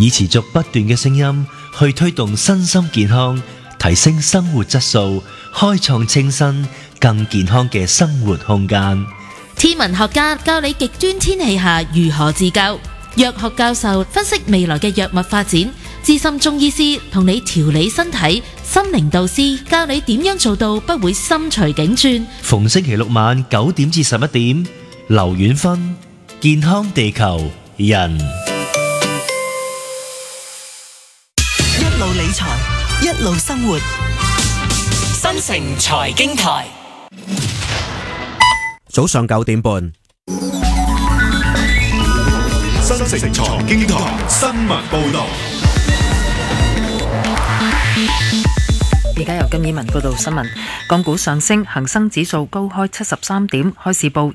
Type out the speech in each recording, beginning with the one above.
以持續不斷嘅聲音去推動身心健康，提升生活質素，開創清新更健康嘅生活空間。 天文學家教你極端天氣下如何自救，藥學教授分析未來嘅藥物發展，資深中醫師同你調理身體，心靈導師教你點樣做到不會心隨境轉。 逢星期六晚9點至11點，劉遠芬，健康地球人。 一路理財，一路生活。 新城財經台， 早上9點半。 新城財經台新聞報道。 而家由金以文報道新聞。港股上升，恒生指數高開73點，開市報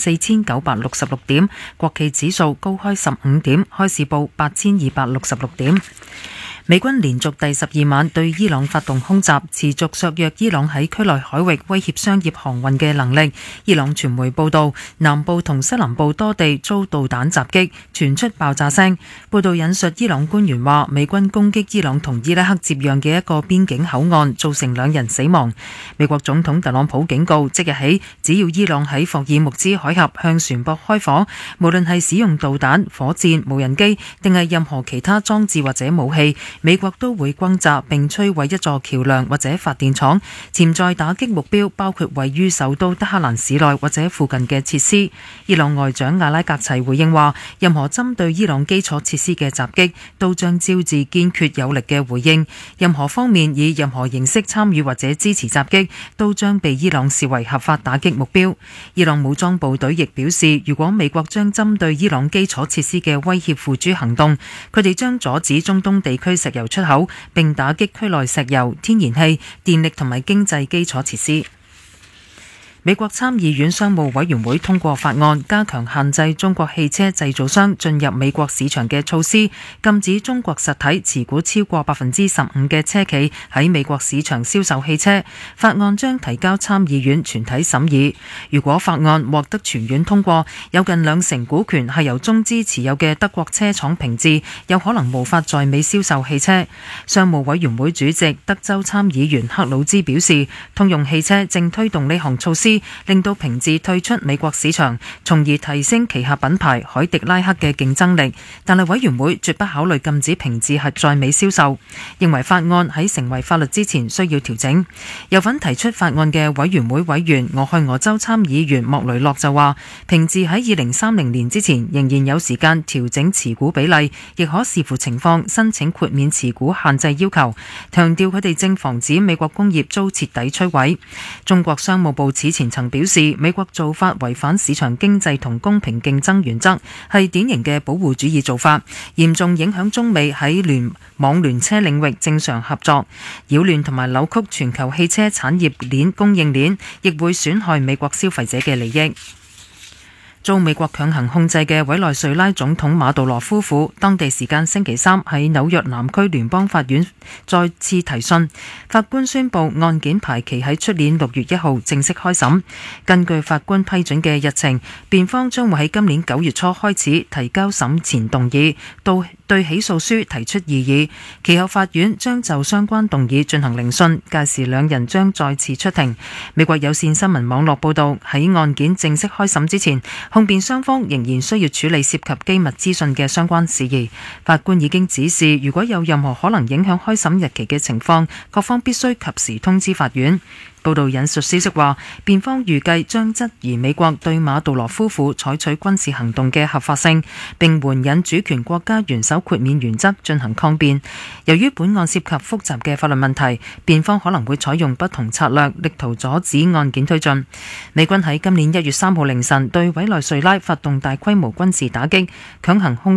24,966點；國企指數高開15點，開市報8,266點。美軍連續第12晚對伊朗發動空襲，持續削弱伊朗喺區內海域威脅商業航運嘅能力。伊朗傳媒報道，南部同西南部多地遭導彈襲擊，傳出爆炸聲。報道引述伊朗官員話，美軍攻擊伊朗同伊拉克接壤嘅一個邊境口岸，造成2人死亡。美國總統特朗普警告，即日起，只要伊朗喺霍爾木茲海峽向船舶開火，無論係使用導彈、火箭、無人機定係任何其他裝置或者武器，美國都會轟炸並摧毀一座橋梁或者發電廠，潛在打擊目標包括位於首都德黑蘭市內或者附近嘅設施。伊朗外長阿拉格齊回應話，任何針對伊朗基礎設施嘅襲擊都將招致堅決有力嘅回應，任何方面以任何形式參與或者支持襲擊都將被伊朗視為合法打擊目標。伊朗武裝部隊亦表示，如果美國將針對伊朗基礎設施嘅威脅付諸行動，佢哋將阻止中東地區石油出口，並打擊區內石油、天然氣、電力同埋經濟基礎設施。美國參議院商務委員會通過法案，加強限制中國汽車製造商進入美國市場嘅措施，禁止中國實體持股超過15%嘅車企喺美國市場銷售汽車。法案將提交參議院全體審議。如果法案獲得全院通過，有近20%股權係由中資持有嘅德國車廠平治，有可能無法在美銷售汽車。商務委員會主席德州參議員克魯茲表示，通用汽車正推動呢項措施，令到平治退出美國市場，從而提升旗下品牌凱迪拉克嘅競爭力。但係委員會絕不考慮禁止平治在美銷售，認為法案喺成為法律之前需要調整。有份提出法案嘅委員會委員俄亥俄州參議員莫雷諾就話，平治喺2030年之前仍然有時間調整持股比例，亦可視乎情況申請豁免持股限制要求，強調佢哋正防止美國工業遭徹底摧毀。中國商務部此前曾表示，美國做法違反市場經濟同公平競爭原則，係典型嘅保護主義做法，嚴重影響中美喺網聯車領域正常合作，擾亂同埋扭曲全球汽車產業鏈供應鏈，亦會損害美國消費者嘅利益。遭美國強行控制嘅委內瑞拉總統馬杜羅夫婦，當地時間星期三喺紐約南區聯邦法院再次提訊，法官宣布案件排期喺出年6月1號正式開審。根據法官批准嘅日程，辯方將會喺今年9月初開始提交審前動議，對起訴書提出異議，其後法院將就相關動議進行聆訊，屆時兩人將再次出庭。美國有線新聞網絡報道，喺案件正式開審之前，控辯雙方仍然需要處理涉及機密資訊嘅相關事宜。法官已經指示，如果有任何可能影響開審日期嘅情況，各方必須及時通知法院。報道引述消息話，辯方預計將質疑美國對馬杜羅夫婦採取軍事行動嘅合法性，並援引主權國家元首豁免原則進行抗辯。由於本案涉及複雜嘅法律問題，辯方可能會採用不同策略，力圖阻止案件推進。美軍喺今年1月3號凌晨對委內瑞拉發動大規模軍事打擊，強行控